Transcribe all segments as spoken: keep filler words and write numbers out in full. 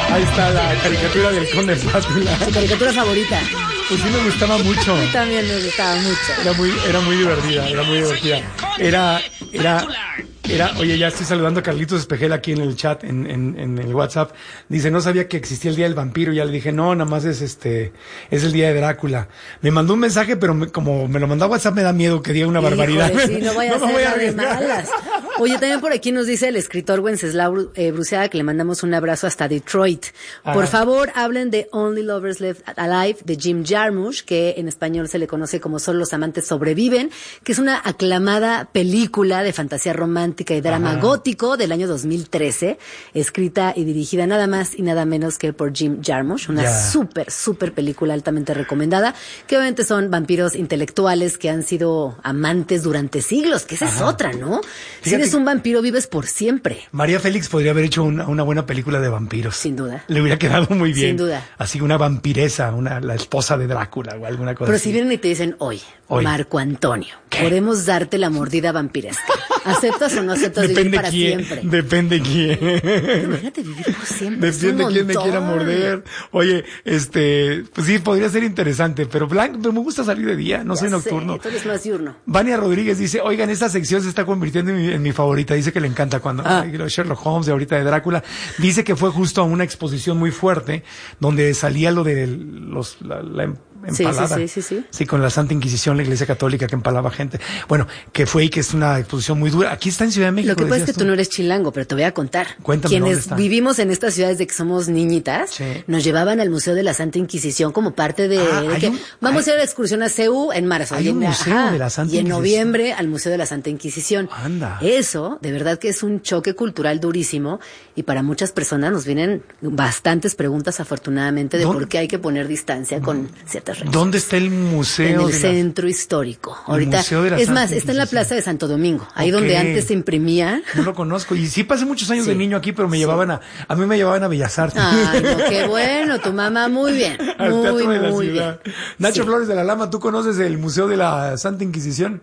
Ahí está la caricatura del Conde Pátula. Su caricatura favorita. Pues sí me gustaba mucho. A mí también me gustaba mucho. Era muy, era muy divertida, era muy divertida. Era, era, era, oye, ya estoy saludando a Carlitos Espejel aquí en el chat, en, en, en el WhatsApp. Dice, no sabía que existía el Día del Vampiro. Ya le dije, no, nada más es este, es el Día de Drácula. Me mandó un mensaje, pero me, como me lo mandó a WhatsApp, me da miedo que diga una Híjole, barbaridad. Sí, no vaya no a ser voy a de malas. Oye, también por aquí nos dice el escritor Wenceslao eh, Bruceaga que le mandamos un abrazo hasta Detroit. Por ah. favor, hablen de Only Lovers Left Alive de Jim Jarmusch, que en español se le conoce como Solo los amantes sobreviven, que es una aclamada película de fantasía romántica y drama Ajá. gótico del año dos mil trece, escrita y dirigida nada más y nada menos que por Jim Jarmusch, una yeah. súper, súper película altamente recomendada, que obviamente son vampiros intelectuales que han sido amantes durante siglos, que esa Ajá. es otra, ¿no? Fíjate, si eres un vampiro, vives por siempre. María Félix podría haber hecho una, una buena película de vampiros. Sin duda. Le hubiera quedado muy bien. Sin duda. Así una vampiresa, una, la esposa de Drácula o alguna cosa Pero así. si vienen y te dicen, oye, Hoy. Marco Antonio, ¿Qué? podemos darte la mordida vampiresca. ¿Aceptas o no aceptas Depende vivir para quién, siempre? Depende quién. Imagínate vivir por siempre. Depende quién me quiera morder. Oye, este, pues sí, podría ser interesante, pero blanco, pero me gusta salir de día, no ya soy nocturno. Sé, tú eres más diurno. Vania Rodríguez dice, oigan, esta sección se está convirtiendo en mi, en mi favorita. Dice que le encanta cuando ah. ay, Sherlock Holmes de ahorita de Drácula. Dice que fue justo a una exposición muy fuerte donde salía lo de los, la, la empalada. Sí, sí, sí, sí, sí. Sí, con la Santa Inquisición, la Iglesia Católica que empalaba gente. Bueno, que fue y que es una exposición muy dura. Aquí está en Ciudad de México. Lo que pasa es que tú no eres chilango, pero te voy a contar. Cuéntame. Quienes vivimos en estas ciudades de que somos niñitas, sí. nos llevaban al Museo de la Santa Inquisición como parte de, ah, de que un, vamos hay, a ir a la excursión a C U en marzo. Hay y un en, museo ajá, de la Santa y en Inquisición. noviembre al Museo de la Santa Inquisición. Anda. Eso, de verdad que es un choque cultural durísimo y para muchas personas nos vienen bastantes preguntas afortunadamente de por qué hay que poner distancia con ciertas religiones. ¿Dónde está el museo? En el de centro la... histórico. Ahorita, museo de la es Santa más, está en la Plaza de Santo Domingo, ahí okay. donde antes se imprimía. No lo conozco. Y sí pasé muchos años sí. de niño aquí, pero me sí. llevaban a, a mí me llevaban a Bellas Artes. Ay, no, qué bueno, tu mamá muy bien. Al muy, Teatro de la muy Ciudad. bien. Nacho sí. Flores de la Lama, ¿tú conoces el Museo de la Santa Inquisición?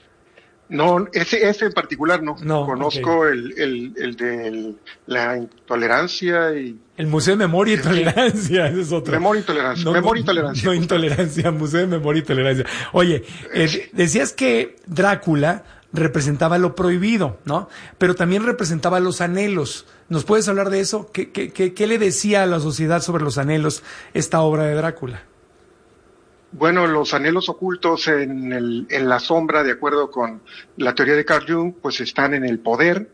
No, ese, ese en particular no. no Conozco okay. el, el, el de el, la intolerancia y... El Museo de Memoria y Tolerancia, ese es otro. Memoria y Tolerancia. No, Memoria y Tolerancia. No, intolerancia, Museo de Memoria y Tolerancia. Oye, eh, decías que Drácula representaba lo prohibido, ¿no? Pero también representaba los anhelos. ¿Nos puedes hablar de eso? ¿Qué, qué, qué, qué le decía a la sociedad sobre los anhelos esta obra de Drácula? Bueno, los anhelos ocultos en, el, en la sombra, de acuerdo con la teoría de Carl Jung, pues están en el poder,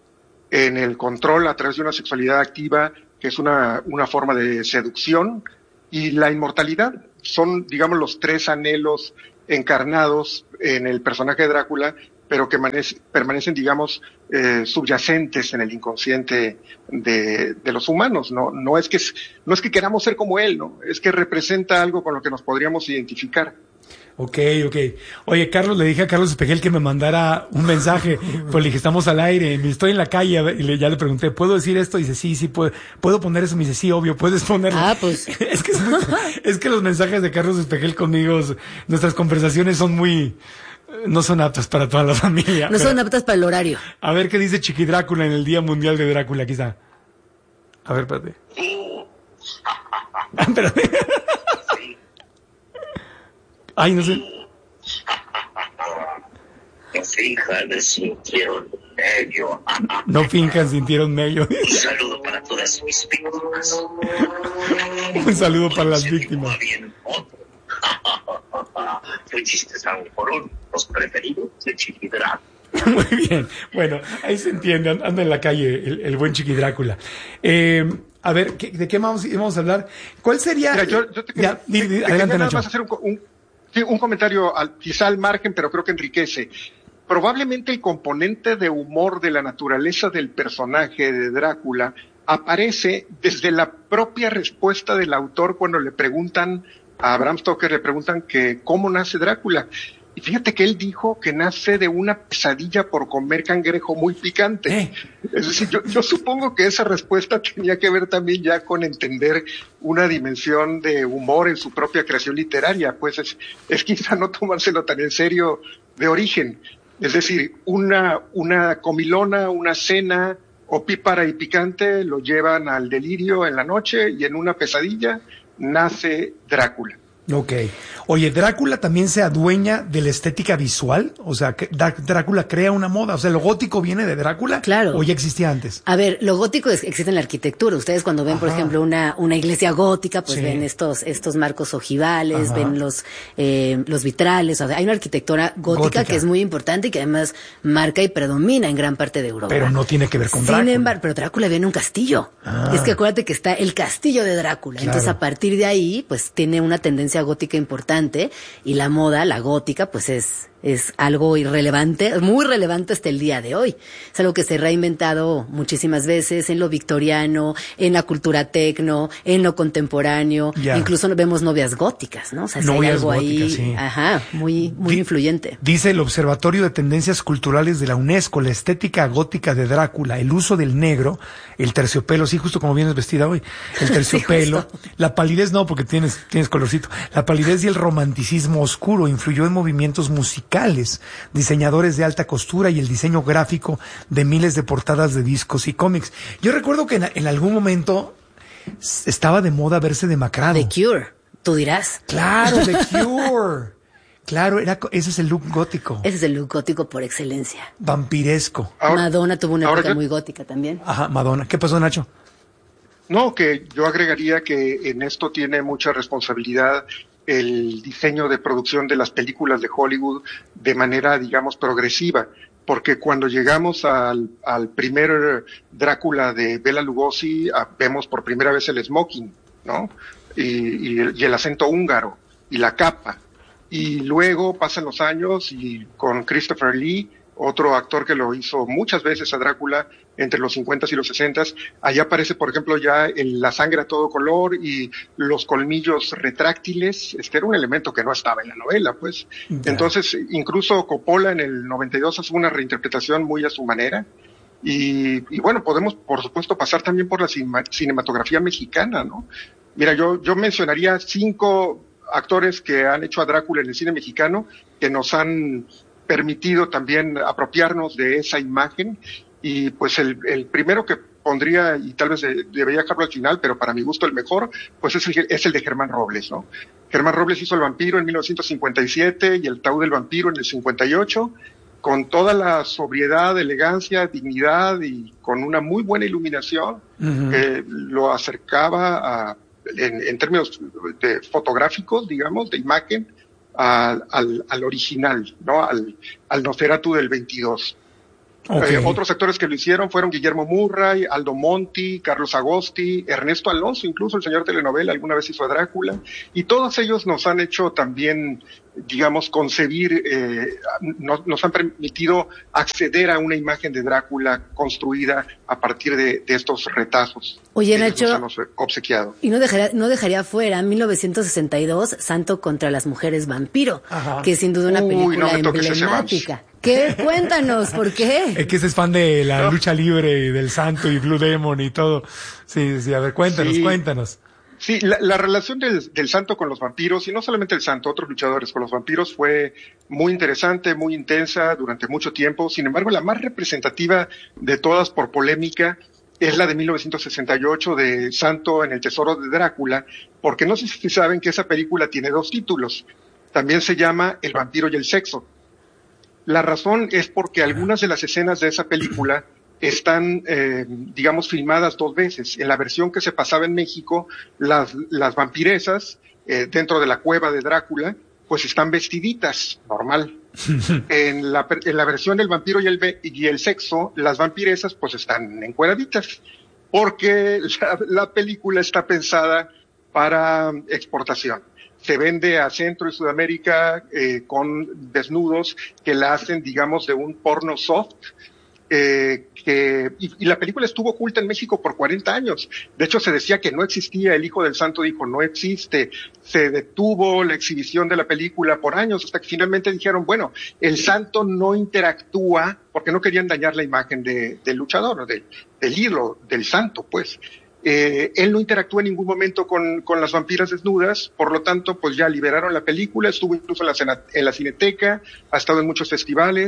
en el control a través de una sexualidad activa, que es una, una forma de seducción, y la inmortalidad. Son, digamos, los tres anhelos encarnados en el personaje de Drácula, pero que permanecen, permanecen digamos, eh, subyacentes en el inconsciente de, de los humanos. No, no es que no es que queramos ser como él, no, es que representa algo con lo que nos podríamos identificar. Ok, ok. Oye, Carlos, le dije a Carlos Espejel que me mandara un mensaje, pues le dije, estamos al aire, estoy en la calle, y le, ya le pregunté, ¿puedo decir esto? Y dice, sí, sí, puedo, ¿puedo poner eso? Me dice, sí, obvio, puedes ponerlo. Ah, pues. Es que, es, muy, es que los mensajes de Carlos Espejel conmigo, nuestras conversaciones son muy... No son aptas para toda la familia. No pero, son aptas para el horario. A ver qué dice Chiqui Drácula en el Día Mundial de Drácula. Aquí está. A ver, espérate. Ah, espérate. Ay, no sé. No finjan, sintieron medio. No finjan, sintieron medio. Un saludo para todas mis víctimas. Un saludo para las víctimas. Tu chiste San Porón, los preferidos de Chiqui Drácula. Muy bien. Bueno, ahí se entiende. Anda en la calle el, el buen Chiqui Drácula. Eh, a ver, ¿qué, ¿de qué vamos, vamos a hablar? ¿Cuál sería...? Mira, yo, yo te, ya, te, te, te adelante, nada Nacho. más hacer un, un, un comentario al, quizá al margen, pero creo que enriquece. Probablemente el componente de humor de la naturaleza del personaje de Drácula aparece desde la propia respuesta del autor cuando le preguntan a Bram Stoker, le preguntan que cómo nace Drácula. Y fíjate que él dijo que nace de una pesadilla por comer cangrejo muy picante. ¿Eh? Es decir, yo, yo supongo que esa respuesta tenía que ver también ya con entender una dimensión de humor en su propia creación literaria. Pues es, es quizá no tomárselo tan en serio de origen. Es decir, una, una comilona, una cena opípara y picante lo llevan al delirio en la noche y en una pesadilla nace Drácula. Ok. Oye, ¿Drácula también se adueña de la estética visual? O sea, que Drácula crea una moda. O sea, ¿lo gótico viene de Drácula? Claro. ¿O ya existía antes? A ver, lo gótico es, existe en la arquitectura. Ustedes cuando ven, Ajá. por ejemplo, una, una iglesia gótica, pues sí. ven estos, estos marcos ojivales, Ajá. ven los, eh, los vitrales. O sea, hay una arquitectura gótica, gótica que es muy importante y que además marca y predomina en gran parte de Europa. Pero no tiene que ver con Sin Drácula. Sin embargo, pero Drácula viene en un castillo. Ah. Es que acuérdate que está el castillo de Drácula. Claro. Entonces, a partir de ahí, pues tiene una tendencia gótica importante. Y la moda, la gótica, pues es, es algo irrelevante, muy relevante hasta el día de hoy. Es algo que se ha reinventado muchísimas veces en lo victoriano, en la cultura tecno, en lo contemporáneo. Yeah. Incluso vemos novias góticas, ¿no? O sea, si hay algo góticas, ahí, sí. ajá, muy, muy D- influyente. Dice el Observatorio de Tendencias Culturales de la UNESCO, la estética gótica de Drácula, el uso del negro, el terciopelo, sí, justo como vienes vestida hoy, el terciopelo, sí, la palidez no, porque tienes, tienes colorcito, la palidez y el romanticismo oscuro influyó en movimientos musicales, diseñadores de alta costura y el diseño gráfico de miles de portadas de discos y cómics. Yo recuerdo que en, en algún momento estaba de moda verse demacrado. The Cure, tú dirás. Claro, The Cure. Claro, era, ese es el look gótico. Ese es el look gótico por excelencia. Vampiresco. Ahora, Madonna tuvo una época yo... muy gótica también. Ajá, Madonna. ¿Qué pasó, Nacho? No, que yo agregaría que en esto tiene mucha responsabilidad el diseño de producción de las películas de Hollywood de manera, digamos, progresiva, porque cuando llegamos al, al primer Drácula de Bela Lugosi, a, vemos por primera vez el smoking, ¿no? Y, y, el, y el acento húngaro, y la capa. Y luego pasan los años y con Christopher Lee, otro actor que lo hizo muchas veces a Drácula entre los cincuentas y los sesentas, allá aparece, por ejemplo, ya el, la sangre a todo color y los colmillos retráctiles. Este era un elemento que no estaba en la novela, pues. Yeah. Entonces, incluso Coppola en el noventa y dos hace una reinterpretación muy a su manera. Y, y bueno, podemos, por supuesto, pasar también por la cima, cinematografía mexicana, ¿no? Mira, yo, yo mencionaría cinco actores que han hecho a Drácula en el cine mexicano, que nos han permitido también apropiarnos de esa imagen. Y pues el, el primero que pondría, y tal vez de, debería dejarlo al final, pero para mi gusto el mejor, pues es el, es el de Germán Robles, ¿no? Germán Robles hizo El vampiro en mil novecientos cincuenta y siete y El ataúd del vampiro en el cincuenta y ocho, con toda la sobriedad, elegancia, dignidad y con una muy buena iluminación, uh-huh. que lo acercaba a, en, en términos de fotográficos, digamos, de imagen, al, al, al original, ¿no? Al, al Nosferatu del veintidós. Okay. Eh, otros actores que lo hicieron fueron Guillermo Murray, Aldo Monti, Carlos Agosti, Ernesto Alonso, incluso el señor telenovela alguna vez hizo a Drácula, y todos ellos nos han hecho también, digamos, concebir, eh, nos, nos han permitido acceder a una imagen de Drácula construida a partir de, de estos retazos. Oye, Nacho, nos han obsequiado. Y no dejaría, no dejaría fuera mil novecientos sesenta y dos, Santo contra las mujeres vampiro, Ajá. que es sin duda una película Uy, no emblemática. ¿Qué? Cuéntanos, ¿por qué? Es que ese es fan de la no. lucha libre, del Santo y Blue Demon y todo. Sí, sí, a ver, cuéntanos, sí. cuéntanos. Sí, la, la relación del, del Santo con los vampiros, y no solamente el Santo, otros luchadores con los vampiros, fue muy interesante, muy intensa durante mucho tiempo. Sin embargo, la más representativa de todas por polémica es la de mil novecientos sesenta y ocho de Santo en el Tesoro de Drácula, porque no sé si saben que esa película tiene dos títulos. También se llama El vampiro y el sexo. La razón es porque algunas de las escenas de esa película están, eh, digamos, filmadas dos veces. En la versión que se pasaba en México, las, las vampiresas, eh, dentro de la cueva de Drácula, pues están vestiditas, normal. En la, en la versión del vampiro y el, y el sexo, las vampiresas pues están encueraditas, porque la, la película está pensada para exportación. Se vende a Centro y Sudamérica eh, con desnudos que la hacen, digamos, de un porno soft, eh, que y, y la película estuvo oculta en México por cuarenta años. De hecho, se decía que no existía. El hijo del santo dijo, no existe. Se detuvo la exhibición de la película por años, hasta que finalmente dijeron, bueno, el santo no interactúa, porque no querían dañar la imagen de, del luchador, de, del hilo, del santo, pues. Eh, él no interactúa en ningún momento con, con las vampiras desnudas, por lo tanto, pues ya liberaron la película, estuvo incluso en la, en la Cineteca, ha estado en muchos festivales,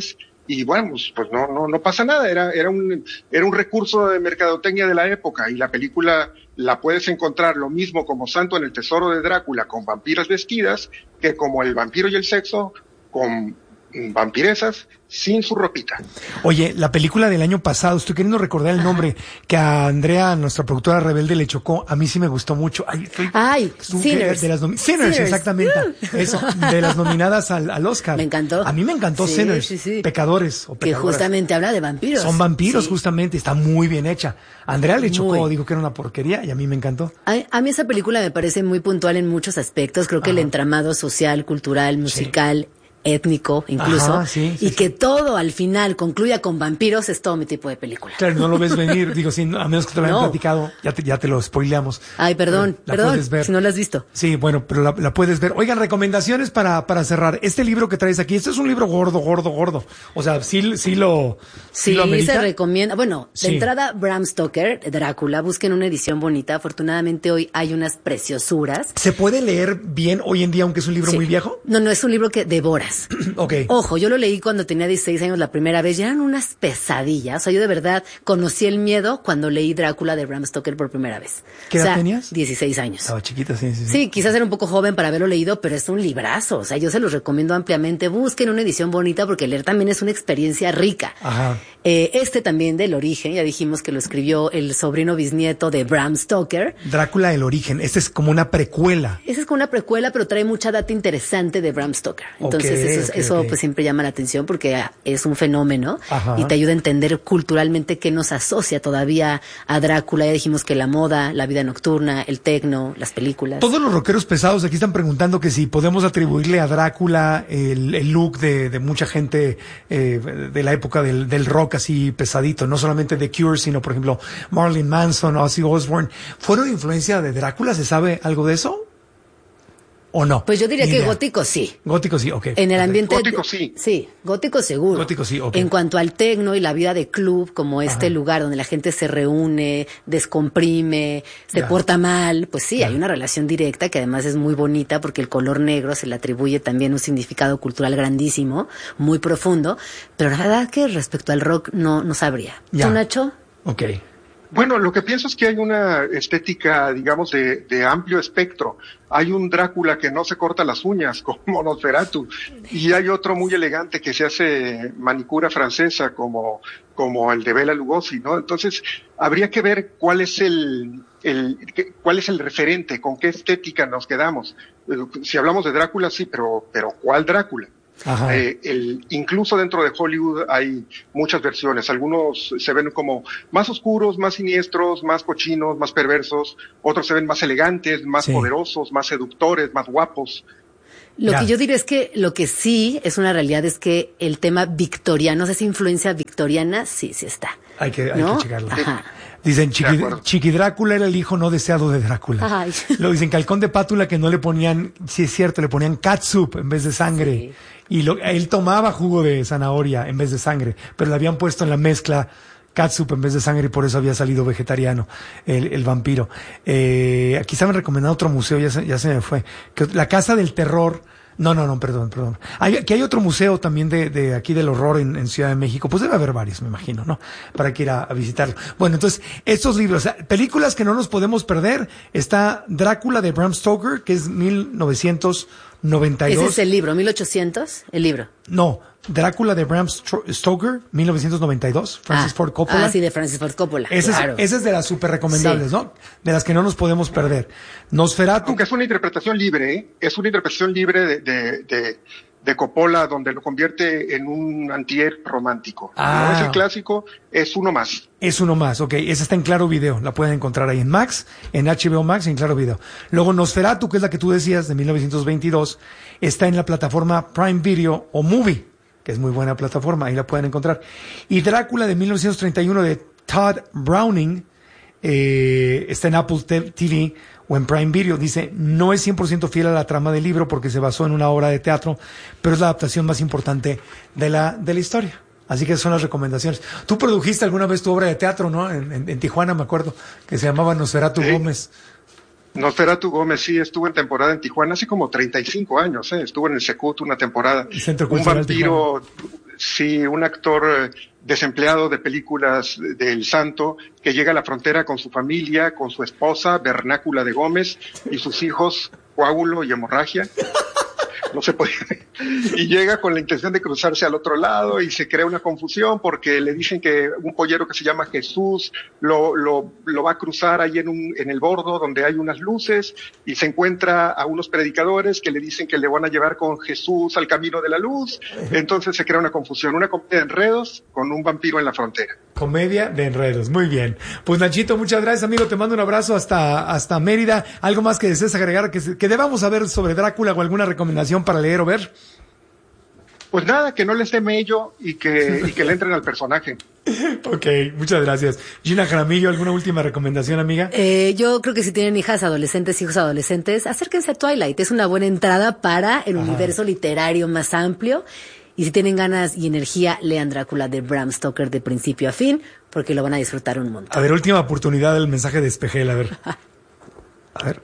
y bueno, pues, pues no, no, no pasa nada, era, era un, era un recurso de mercadotecnia de la época, y la película la puedes encontrar lo mismo como Santo en el Tesoro de Drácula, con vampiras vestidas, que como El vampiro y el sexo, con vampiresas sin su ropita. Oye, la película del año pasado, estoy queriendo recordar el nombre, que a Andrea, nuestra productora rebelde, le chocó. A mí sí me gustó mucho. Ay, estoy, Ay Sinners. De las nomi- Sinners, Sinners, exactamente. Uh. Eso, de las nominadas al, al Oscar. Me encantó. A mí me encantó sí, Sinners. Sí, sí. Pecadores o que pecadoras. justamente habla de vampiros. Son vampiros, sí. Justamente. Está muy bien hecha. Andrea le chocó, muy. Dijo que era una porquería, y a mí me encantó. A, a mí esa película me parece muy puntual en muchos aspectos. Creo que Ajá. el entramado social, cultural, musical... Sí. étnico incluso, Ajá, sí, sí, y sí. que todo al final concluya con vampiros, es todo mi tipo de película. Claro, no lo ves venir, digo, sí, a menos que te lo hayan no. platicado, ya te, ya te lo spoileamos. Ay, perdón, la perdón, puedes ver. Si no la has visto. Sí, bueno, pero la, la puedes ver. Oigan, recomendaciones para, para cerrar. Este libro que traes aquí, este es un libro gordo, gordo, gordo. O sea, sí, sí lo Sí, sí lo amerita. Se recomienda. Bueno, de sí. entrada, Bram Stoker, Drácula, busquen una edición bonita. Afortunadamente hoy hay unas preciosuras. ¿Se puede leer bien hoy en día, aunque es un libro sí. muy viejo? No, no, es un libro que devoras. Ok. Ojo, yo lo leí cuando tenía dieciséis años la primera vez, ya eran unas pesadillas. O sea, yo de verdad conocí el miedo cuando leí Drácula de Bram Stoker por primera vez. ¿Qué edad o sea, tenías? dieciséis años. Estaba chiquita, sí, sí, sí. Sí, quizás era un poco joven para haberlo leído, pero es un librazo. O sea, yo se los recomiendo ampliamente. Busquen una edición bonita porque leer también es una experiencia rica. Ajá. Eh, este también del origen, ya dijimos que lo escribió el sobrino bisnieto de Bram Stoker. Drácula, el origen. Este es como una precuela. Esa es como una precuela, pero trae mucha data interesante de Bram Stoker. Entonces okay, eso, okay, eso okay. pues siempre llama la atención porque es un fenómeno. Ajá. Y te ayuda a entender culturalmente qué nos asocia todavía a Drácula. Ya dijimos que la moda, la vida nocturna, el tecno, las películas. Todos los rockeros pesados aquí están preguntando que si podemos atribuirle a Drácula el, el look de, de mucha gente eh, de la época del, del rock así pesadito, no solamente The Cure, sino por ejemplo Marilyn Manson, Ozzy Osbourne. ¿Fueron influencia de Drácula? ¿Se sabe algo de eso? ¿O no? Pues yo diría Ni que idea. gótico sí. Gótico sí, ok. En el ambiente... Gótico sí. Sí, gótico seguro. Gótico sí, ok. En cuanto al tecno y la vida de club, como este Ajá. lugar donde la gente se reúne, descomprime, se Ya. porta mal, pues sí, Ya. hay una relación directa que además es muy bonita porque el color negro se le atribuye también un significado cultural grandísimo, muy profundo, pero la verdad que respecto al rock no, no sabría. Ya. ¿Tú, Nacho? Ok. Bueno, lo que pienso es que hay una estética, digamos, de, de amplio espectro. Hay un Drácula que no se corta las uñas, como Nosferatu, y hay otro muy elegante que se hace manicura francesa, como, como el de Bela Lugosi, ¿no? Entonces, habría que ver cuál es el, el, cuál es el referente, con qué estética nos quedamos. Si hablamos de Drácula, sí, pero, pero ¿cuál Drácula? Ajá. Eh, el, incluso dentro de Hollywood hay muchas versiones. Algunos se ven como más oscuros, más siniestros, más cochinos, más perversos. Otros se ven más elegantes, más Sí. poderosos, más seductores, más guapos. Lo Ya. que yo diría es que lo que sí es una realidad es que el tema victoriano, esa influencia victoriana, sí, sí está. Hay que, hay ¿no? que checarlo. Ajá. Dicen, De Chiqui, acuerdo. Chiqui Drácula era el hijo no deseado de Drácula. Ay. Lo dicen que al conde Pátula que no le ponían, sí es cierto, le ponían catsup en vez de sangre. Sí. Y lo, él tomaba jugo de zanahoria en vez de sangre, pero le habían puesto en la mezcla catsup en vez de sangre y por eso había salido vegetariano el, el vampiro. Eh, aquí estaban recomendando otro museo, ya se, ya se me fue. Que, la Casa del Terror. No, no, no, perdón, perdón. Hay, aquí hay otro museo también de, de aquí del horror en, en Ciudad de México. Pues debe haber varios, me imagino, ¿no? Para que ir a, a visitarlo. Bueno, entonces, estos libros, o sea, películas que no nos podemos perder. Está Drácula de Bram Stoker, que es mil novecientos noventa y dos. Ese es el libro, mil ochocientos, el libro. No, Drácula de Bram Stro- Stoker, mil novecientos noventa y dos, Francis ah, Ford Coppola. Ah, sí, de Francis Ford Coppola. Esa claro. es, esa es de las súper recomendables, Sí. ¿no? De las que no nos podemos perder. Nosferatu. Aunque es una interpretación libre, ¿eh? Es una interpretación libre de, de, de, de Coppola, donde lo convierte en un antihéroe romántico. Ah. No es el clásico, es uno más. Es uno más, ok. Esa está en Claro Video. La pueden encontrar ahí en Max, en H B O Max y en Claro Video. Luego Nosferatu, que es la que tú decías, de mil novecientos veintidós, está en la plataforma Prime Video o Movie, que es muy buena plataforma, ahí la pueden encontrar. Y Drácula de mil novecientos treinta y uno de Todd Browning, eh, está en Apple T V o en Prime Video. Dice, no es cien por ciento fiel a la trama del libro porque se basó en una obra de teatro, pero es la adaptación más importante de la, de la historia. Así que esas son las recomendaciones. Tú produjiste alguna vez tu obra de teatro, ¿no? En, en, en Tijuana, me acuerdo, que se llamaba Nosferatu Sí. Gómez. Nosferatu Gómez, sí, estuvo en temporada en Tijuana hace como treinta y cinco años, ¿eh? Estuvo en el Secut una temporada. El Centro Un Cultural vampiro Sí, un actor desempleado de películas del Santo que llega a la frontera con su familia, con su esposa, Vernácula de Gómez, y sus hijos, Coágulo y Hemorragia. No se podía. Y llega con la intención de cruzarse al otro lado y se crea una confusión porque le dicen que un pollero que se llama Jesús lo, lo, lo va a cruzar ahí en, un, en el bordo donde hay unas luces, y se encuentra a unos predicadores que le dicen que le van a llevar con Jesús al camino de la luz. Entonces se crea una confusión, una comedia de enredos con un vampiro en la frontera. Comedia de enredos, muy bien. Pues Nachito, muchas gracias, amigo, te mando un abrazo hasta, hasta Mérida. ¿Algo más que desees agregar que, que debamos saber sobre Drácula o alguna recomendación para leer o ver? Pues nada, que no les dé mello y que, y que le entren al personaje. Ok, muchas gracias. Gina Jaramillo, ¿alguna última recomendación, amiga? Eh, yo creo que si tienen hijas adolescentes, hijos adolescentes, acérquense a Twilight. Es una buena entrada para el Ajá. universo literario más amplio. Y si tienen ganas y energía, lean Drácula de Bram Stoker de principio a fin, porque lo van a disfrutar un montón. A ver, última oportunidad del mensaje de Espejel, a ver. A ver.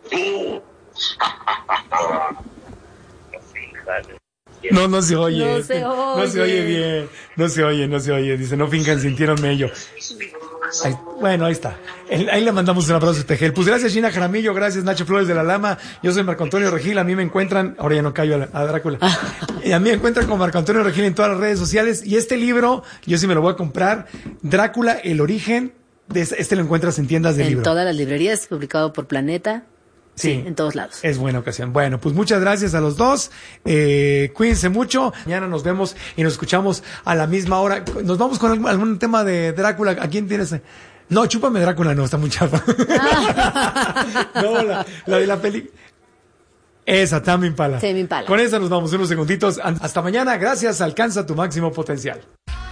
No, no se oye. No se oye. No se oye bien. No se oye, no se oye. Dice, no finjan, sintieron ello. Ahí, bueno, ahí está. Ahí le mandamos un abrazo a Espejel. Pues gracias, Gina Jaramillo. Gracias, Nacho Flores de la Lama. Yo soy Marco Antonio Regil. A mí me encuentran, ahora ya no callo a, la, a Drácula. Y a mí me encuentran con Marco Antonio Regil en todas las redes sociales. Y este libro, yo sí me lo voy a comprar. Drácula, el origen. De este, este lo encuentras en tiendas de en libro. En todas las librerías, publicado por Planeta. Sí, sí, en todos lados. Es buena ocasión. Bueno, pues muchas gracias a los dos. Eh, cuídense mucho. Mañana nos vemos y nos escuchamos a la misma hora. Nos vamos con algún, algún tema de Drácula. ¿A quién tienes? No, Chúpame Drácula, no, está muy chafa. No, la, la de la película. Esa, Tame Impala. Tame Impala. Con esa nos vamos unos segunditos. Hasta mañana. Gracias. Alcanza tu máximo potencial.